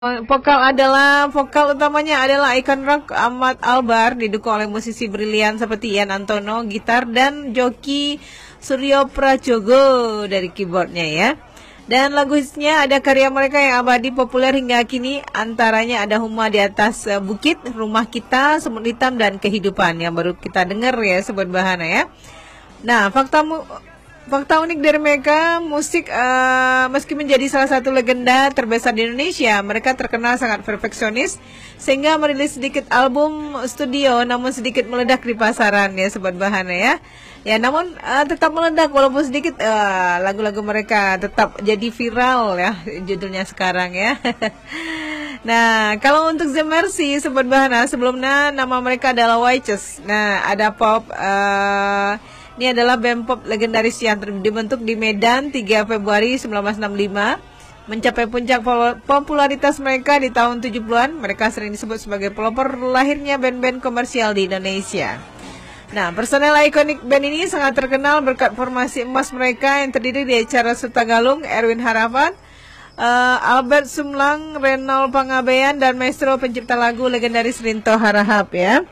Vokal utamanya adalah ikon rock Ahmad Albar, didukung oleh musisi brilian seperti Ian Antono gitar dan joki Suryo Prajogo dari keyboardnya ya. Dan lagu hitsnya ada karya mereka yang abadi populer hingga kini, antaranya ada Huma di Atas Bukit, Rumah Kita, Semut Hitam, dan Kehidupan yang baru kita dengar ya Sobat Bahana ya. Nah, fakta unik dari mereka, musik meski menjadi salah satu legenda terbesar di Indonesia, mereka terkenal sangat perfeksionis sehingga merilis sedikit album studio namun sedikit meledak di pasaran ya Sobat Bahana ya. Ya namun tetap meledak walaupun sedikit, lagu-lagu mereka tetap jadi viral ya judulnya sekarang ya. Nah, kalau untuk The Mercy Sobat Bahana, sebelumnya nama mereka adalah Witches. Nah, ada pop ini adalah band pop legendaris yang dibentuk di Medan 3 Februari 1965. Mencapai puncak popularitas mereka di tahun 70-an. Mereka sering disebut sebagai pelopor lahirnya band-band komersial di Indonesia. Nah, personel ikonik band ini sangat terkenal berkat formasi emas mereka yang terdiri dari Cara Sutagalung, Erwin Harapan, Albert Sumlang, Renol Pangabean, dan maestro pencipta lagu legendaris Rinto Harahap ya.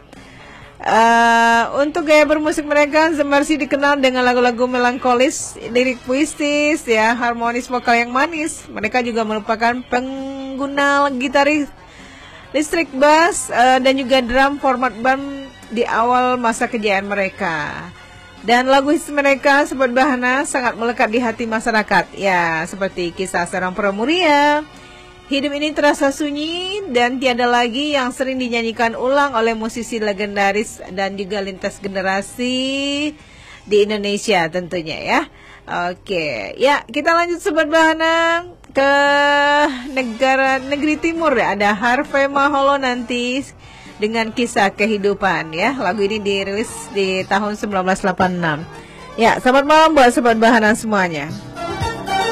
Untuk gaya bermusik mereka, The Mercy dikenal dengan lagu-lagu melankolis, lirik puitis, ya, harmonis vokal yang manis. Mereka juga merupakan pengguna gitaris listrik bass dan juga drum format band di awal masa kejayaan mereka. Dan lagu hits mereka Sobat Bahana sangat melekat di hati masyarakat. Ya, seperti Kisah Seorang Pramuria, Hidup Ini Terasa Sunyi, dan Tiada Lagi yang sering dinyanyikan ulang oleh musisi legendaris dan juga lintas generasi di Indonesia tentunya ya. Oke, ya kita lanjut Sobat Bahana ke negeri timur ya. Ada Harvey Maholo nanti dengan Kisah Kehidupan ya. Lagu ini dirilis di tahun 1986. Ya, selamat malam buat Sobat Bahana semuanya.